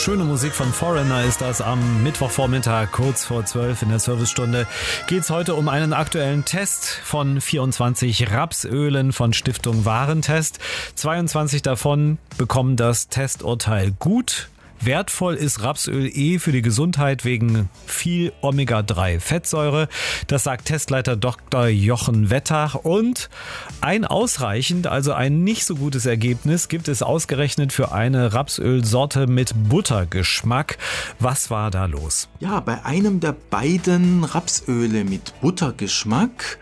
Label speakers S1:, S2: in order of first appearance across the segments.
S1: Schöne Musik von Foreigner ist das am Mittwochvormittag, kurz vor 12 in der Servicestunde. Geht's heute um einen aktuellen Test von 24 Rapsölen von Stiftung Warentest. 22 davon bekommen das Testurteil gut. Wertvoll ist Rapsöl für die Gesundheit wegen viel Omega-3-Fettsäure. Das sagt Testleiter Dr. Jochen Wettach. Und ein ausreichend, also ein nicht so gutes Ergebnis gibt es ausgerechnet für eine Rapsölsorte mit Buttergeschmack. Was war da los?
S2: Ja, bei einem der beiden Rapsöle mit Buttergeschmack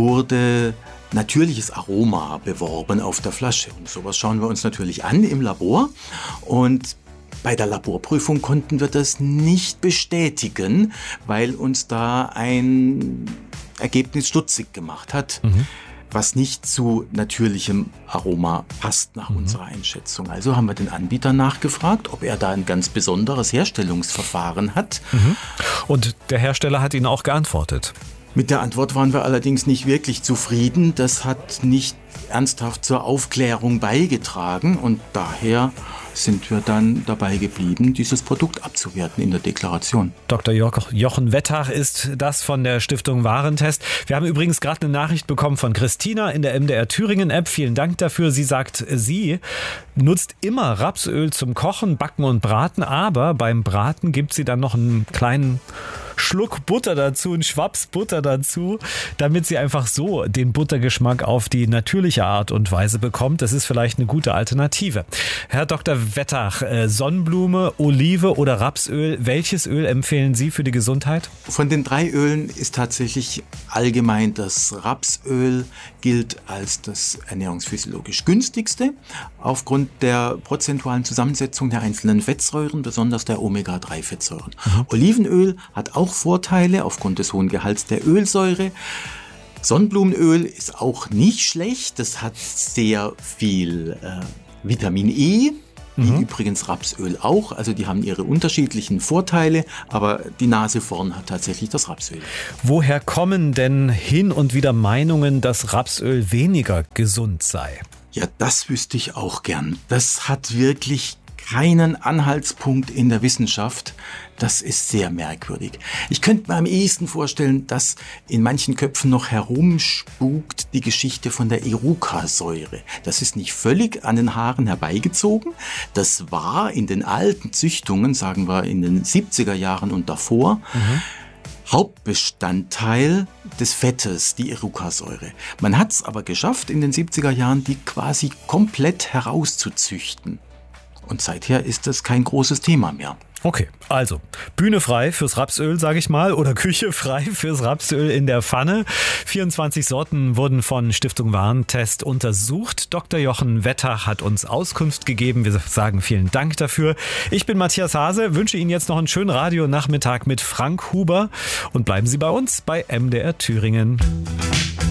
S2: wurde natürliches Aroma beworben auf der Flasche. Und sowas schauen wir uns natürlich an im Labor. Und bei der Laborprüfung konnten wir das nicht bestätigen, weil uns da ein Ergebnis stutzig gemacht hat, was nicht zu natürlichem Aroma passt nach unserer Einschätzung. Also haben wir den Anbieter nachgefragt, ob er da ein ganz besonderes Herstellungsverfahren hat.
S1: Und der Hersteller hat Ihnen auch geantwortet.
S2: Mit der Antwort waren wir allerdings nicht wirklich zufrieden. Das hat nicht ernsthaft zur Aufklärung beigetragen und daher sind wir dann dabei geblieben, dieses Produkt abzuwerten in der Deklaration.
S1: Dr. Jochen Wettach ist das von der Stiftung Warentest. Wir haben übrigens gerade eine Nachricht bekommen von Christina in der MDR Thüringen App. Vielen Dank dafür. Sie sagt, sie nutzt immer Rapsöl zum Kochen, Backen und Braten, aber beim Braten gibt sie dann noch einen kleinen Schluck Butter dazu, einen Schwaps Butter dazu, damit sie einfach so den Buttergeschmack auf die natürliche Art und Weise bekommt. Das ist vielleicht eine gute Alternative. Herr Dr. Wettach, Sonnenblume, Olive oder Rapsöl, welches Öl empfehlen Sie für die Gesundheit?
S2: Von den 3 Ölen ist tatsächlich allgemein das Rapsöl gilt als das ernährungsphysiologisch günstigste, aufgrund der prozentualen Zusammensetzung der einzelnen Fettsäuren, besonders der Omega-3-Fettsäuren. Olivenöl hat auch Vorteile aufgrund des hohen Gehalts der Ölsäure. Sonnenblumenöl ist auch nicht schlecht, das hat sehr viel Vitamin E, wie übrigens Rapsöl auch. Also die haben ihre unterschiedlichen Vorteile, aber die Nase vorn hat tatsächlich das Rapsöl.
S1: Woher kommen denn hin und wieder Meinungen, dass Rapsöl weniger gesund sei?
S2: Ja, das wüsste ich auch gern. Das hat wirklich keinen Anhaltspunkt in der Wissenschaft. Das ist sehr merkwürdig. Ich könnte mir am ehesten vorstellen, dass in manchen Köpfen noch herumspukt die Geschichte von der Iruka-Säure. Das ist nicht völlig an den Haaren herbeigezogen. Das war in den alten Züchtungen, sagen wir in den 70er Jahren und davor, Hauptbestandteil des Fettes, die Iruka-Säure. Man hat es aber geschafft, in den 70er Jahren die quasi komplett herauszuzüchten. Und seither ist das kein großes Thema mehr.
S1: Okay, also Bühne frei fürs Rapsöl, sage ich mal, oder Küche frei fürs Rapsöl in der Pfanne. 24 Sorten wurden von Stiftung Warentest untersucht. Dr. Jochen Wettach hat uns Auskunft gegeben. Wir sagen vielen Dank dafür. Ich bin Matthias Hase, wünsche Ihnen jetzt noch einen schönen Radionachmittag mit Frank Huber und bleiben Sie bei uns bei MDR Thüringen.